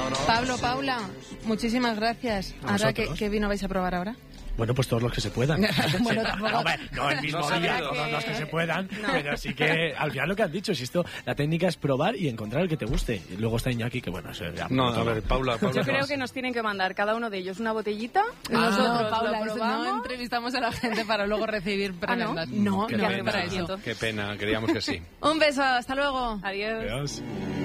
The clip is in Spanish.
Pablo, Paula, muchísimas gracias. Ahora, ¿qué vino vais a probar ahora? Bueno, pues todos los que se puedan. Bueno, tampoco... no el mismo día, todos los que se puedan, pero sí que al final lo que has dicho, si esto, la técnica es probar y encontrar el que te guste. Y luego está Iñaki, que bueno, eso ya... No, a ver, Paula yo creo que nos tienen que mandar cada uno de ellos una botellita. Nosotros Paula, lo probamos. no entrevistamos a la gente para luego recibir prebendas. No, Qué no, pena, para eso. qué pena, creíamos que sí. Un beso, hasta luego. Adiós. Adiós.